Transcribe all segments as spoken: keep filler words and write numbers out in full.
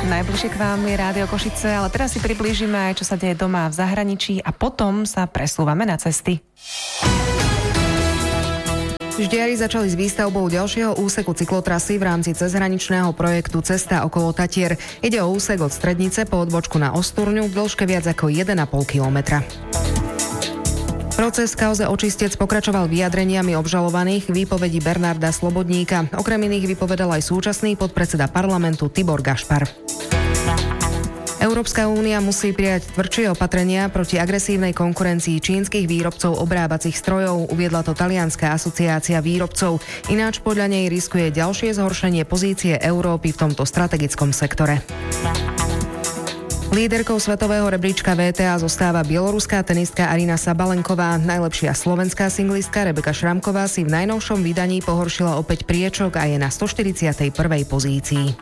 Najbližšie k vám je Rádio Košice, ale teraz si priblížime aj, čo sa deje doma v zahraničí a potom sa presúvame na cesty. Ždiari začali s výstavbou ďalšieho úseku cyklotrasy v rámci cezhraničného projektu Cesta okolo Tatier. Ide o úsek od Strednice po odbočku na Osturňu v dĺžke viac ako jeden a pol kilometra. Proces v kauze Očistec pokračoval vyjadreniami obžalovaných k výpovedi Bernarda Slobodníka. Okrem iných vypovedal aj súčasný podpredseda parlamentu Tibor Gašpar. Európska únia musí prijať tvrdšie opatrenia proti agresívnej konkurencii čínskych výrobcov obrábacích strojov, uviedla to Talianska asociácia výrobcov. Ináč podľa nej riskuje ďalšie zhoršenie pozície Európy v tomto strategickom sektore. Líderkou svetového rebríčka vé té á zostáva bieloruská tenistka Aryna Sabalenková. Najlepšia slovenská singlistka Rebeka Šramková si v najnovšom vydaní pohoršila opäť priečok a je na stoštyridsiatej prvej pozícii.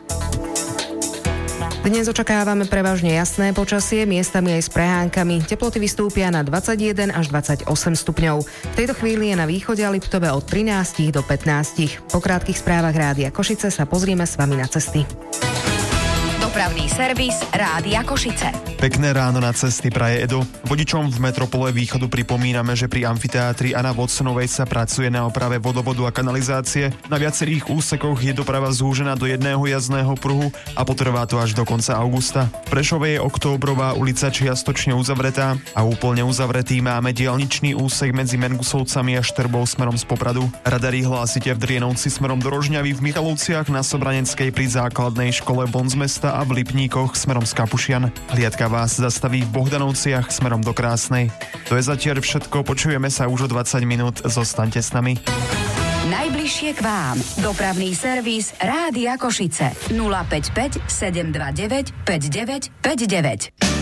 Dnes očakávame prevažne jasné počasie, miestami aj s prehánkami. Teploty vystúpia na dvadsaťjeden až dvadsaťosem stupňov. V tejto chvíli je na východe a Liptove od trinásť do pätnásť. Po krátkych správach Rádia Košice sa pozrieme s vami na cesty. Dopravný servis Rádia Košice. Pekné ráno na cesty praje Edo. Vodičom v metropole Východu pripomíname, že pri amfiteátri a na Watsonovej sa pracuje na oprave vodovodu a kanalizácie. Na viacerých úsekoch je doprava zúžená do jedného jazdného pruhu a potrvá to až do konca augusta. V Prešove je Októbrová ulica čiastočne uzavretá a úplne uzavretý máme diaľničný úsek medzi Mengusovcami a Štrbou smerom z Popradu. Radari hlásite v Drienovci smerom do Rožňavy, v Michalovciach na Sobraneckej pri základnej škole von z mesta a v Lipníkoch smerom z Kapušian. Hliadka vás zastaví v Bohdanovciach smerom do Krásnej. To je zatiaľ všetko, počujeme sa už o dvadsať minút, zostaňte s nami. Najbližšie k vám. Dopravný servis Rádia Košice. nula päť päť sedem dva deväť päť deväť päť deväť.